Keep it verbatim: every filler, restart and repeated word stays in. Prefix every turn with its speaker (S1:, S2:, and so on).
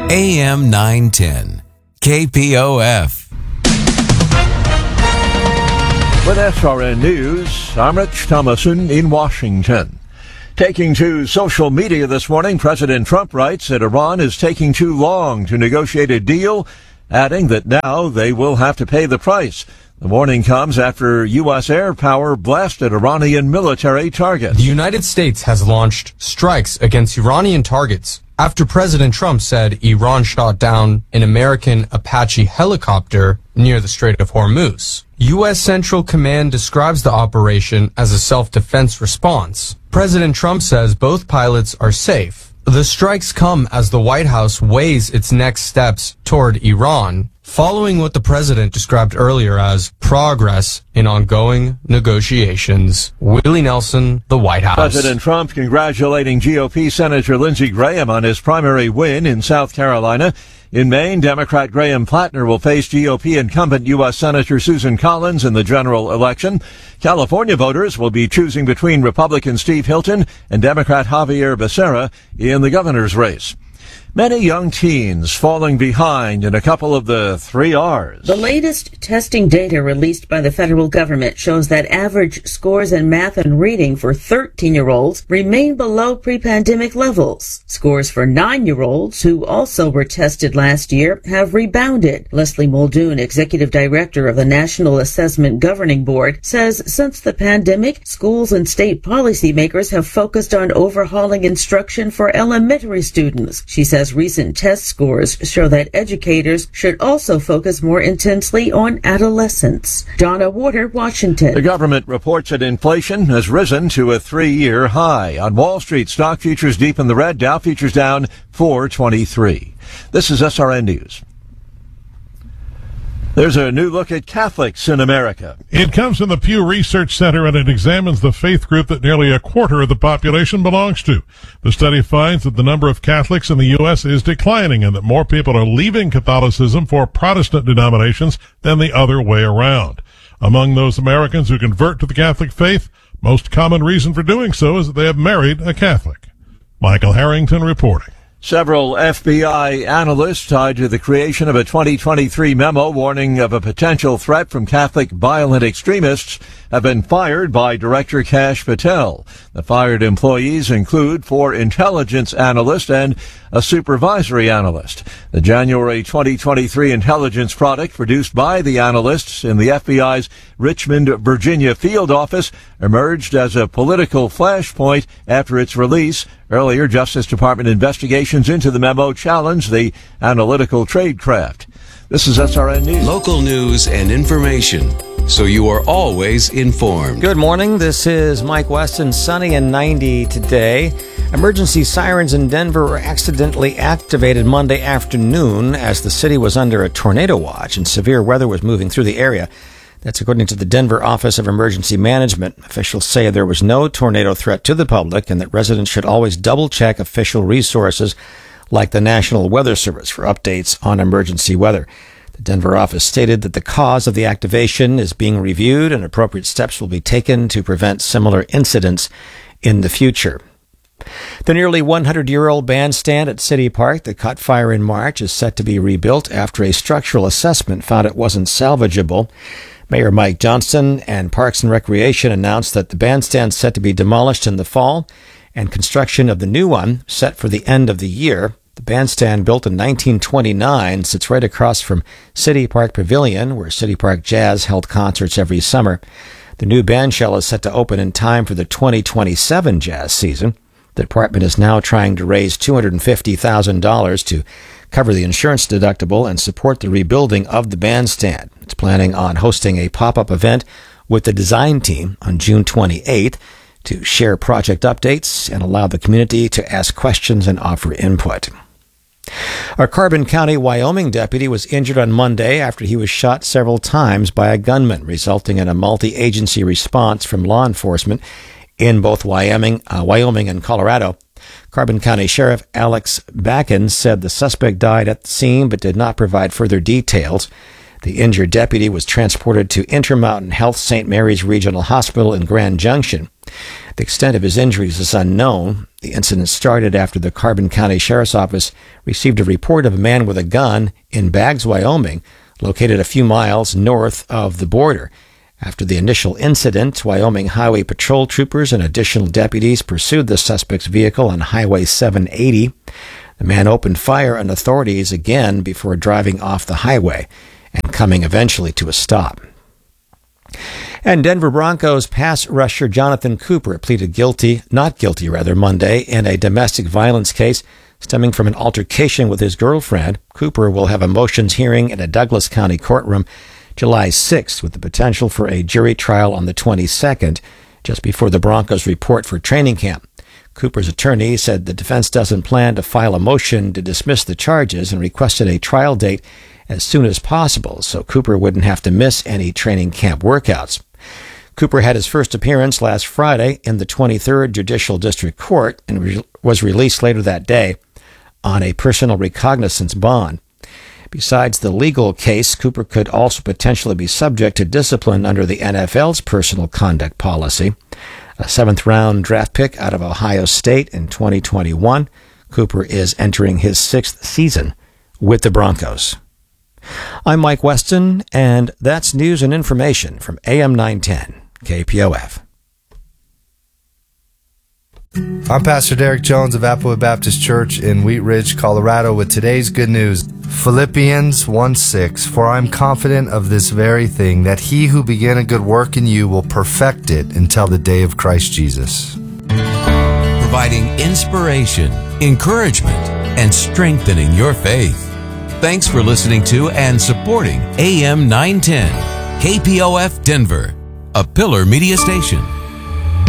S1: A M nine ten, K P O F.
S2: With S R N News, I'm Rich Thomason in Washington. Taking to social media this morning, President Trump writes that Iran is taking too long to negotiate a deal, adding that now they will have to pay the price. The warning comes after U S air power blasted Iranian military targets.
S3: The United States has launched strikes against Iranian targets after President Trump said Iran shot down an American Apache helicopter near the Strait of Hormuz. U S Central Command describes the operation as a self-defense response. President Trump says both pilots are safe. The strikes come as the White House weighs its next steps toward Iran, following what the president described earlier as progress in ongoing negotiations. Willie Nelson, the White House.
S2: President Trump congratulating G O P Senator Lindsey Graham on his primary win in South Carolina. In Maine, Democrat Graham Plattner will face G O P incumbent U S Senator Susan Collins in the general election. California voters will be choosing between Republican Steve Hilton and Democrat Javier Becerra in the governor's race. Many young teens falling behind in a couple of the three R's.
S4: The latest testing data released by the federal government shows that average scores in math and reading for thirteen-year-olds remain below pre-pandemic levels. Scores for nine-year-olds, who also were tested last year, have rebounded. Leslie Muldoon, executive director of the National Assessment Governing Board, says since the pandemic, schools and state policymakers have focused on overhauling instruction for elementary students. She says recent test scores show that educators should also focus more intensely on adolescents. Donna Warder, Washington.
S2: The government reports that inflation has risen to a three-year high. On Wall Street, stock futures deep in the red. Dow futures down four twenty-three. This is S R N News. There's a new look at Catholics in America.
S5: It comes from the Pew Research Center, and it examines the faith group that nearly a quarter of the population belongs to. The study finds that the number of Catholics in the U S is declining and that more people are leaving Catholicism for Protestant denominations than the other way around. Among those Americans who convert to the Catholic faith, most common reason for doing so is that they have married a Catholic. Michael Harrington reporting.
S2: Several F B I analysts tied to the creation of a twenty twenty-three memo warning of a potential threat from Catholic violent extremists have been fired by Director Kash Patel. The fired employees include four intelligence analysts and a supervisory analyst. The January twenty twenty-three intelligence product produced by the analysts in the F B I's Richmond, Virginia field office emerged as a political flashpoint after its release. Earlier, Justice Department investigations into the memo challenged the analytical tradecraft. This is S R N News.
S1: Local news and information, so you are always informed.
S6: Good morning. This is Mike Weston. Sunny and ninety today. Emergency sirens in Denver were accidentally activated Monday afternoon as the city was under a tornado watch and severe weather was moving through the area. That's according to the Denver Office of Emergency Management. Officials say there was no tornado threat to the public and that residents should always double-check official resources like the National Weather Service for updates on emergency weather. The Denver office stated that the cause of the activation is being reviewed and appropriate steps will be taken to prevent similar incidents in the future. The nearly one hundred year old bandstand at City Park that caught fire in March is set to be rebuilt after a structural assessment found it wasn't salvageable. Mayor Mike Johnston and Parks and Recreation announced that the bandstand is set to be demolished in the fall and construction of the new one set for the end of the year. The bandstand, built in nineteen twenty-nine, sits right across from City Park Pavilion, where City Park Jazz held concerts every summer. The new bandshell is set to open in time for the twenty twenty-seven jazz season. The department is now trying to raise two hundred fifty thousand dollars to cover the insurance deductible and support the rebuilding of the bandstand. It's planning on hosting a pop-up event with the design team on June twenty-eighth to share project updates and allow the community to ask questions and offer input. A Carbon County, Wyoming deputy was injured on Monday after he was shot several times by a gunman, resulting in a multi-agency response from law enforcement in both Wyoming, uh, Wyoming and Colorado. Carbon County Sheriff Alex Bakken said the suspect died at the scene but did not provide further details. The injured deputy was transported to Intermountain Health Saint Mary's Regional Hospital in Grand Junction. The extent of his injuries is unknown. The incident started after the Carbon County Sheriff's Office received a report of a man with a gun in Baggs, Wyoming, located a few miles north of the border. After the initial incident, Wyoming Highway Patrol troopers and additional deputies pursued the suspect's vehicle on Highway seven eighty. The man opened fire on authorities again before driving off the highway and coming eventually to a stop. And Denver Broncos pass rusher Jonathan Cooper pleaded guilty, not guilty rather, Monday in a domestic violence case stemming from an altercation with his girlfriend. Cooper will have a motions hearing in a Douglas County courtroom July sixth, with the potential for a jury trial on the twenty-second, just before the Broncos report for training camp. Cooper's attorney said the defense doesn't plan to file a motion to dismiss the charges and requested a trial date as soon as possible so Cooper wouldn't have to miss any training camp workouts. Cooper had his first appearance last Friday in the twenty-third Judicial District Court and re- was released later that day on a personal recognizance bond. Besides the legal case, Cooper could also potentially be subject to discipline under the N F L's personal conduct policy. A seventh-round draft pick out of Ohio State in twenty twenty-one, Cooper is entering his sixth season with the Broncos. I'm Mike Weston, and that's news and information from A M nine ten K P O F.
S7: I'm Pastor Derek Jones of Applewood Baptist Church in Wheat Ridge, Colorado, with today's good news. Philippians one six, for I am confident of this very thing, that he who began a good work in you will perfect it until the day of Christ Jesus.
S1: Providing inspiration, encouragement, and strengthening your faith. Thanks for listening to and supporting A M nine ten, K P O F Denver, a Pillar Media Station.